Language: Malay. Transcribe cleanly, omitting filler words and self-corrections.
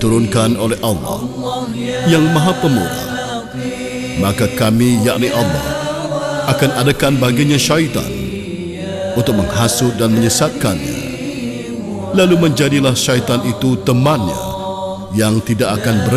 diturunkan oleh Allah yang Maha Pemurah, maka kami, yakni Allah, akan adakan baginya syaitan untuk menghasut dan menyesatkannya. Lalu menjadilah syaitan itu temannya yang tidak akan berhenti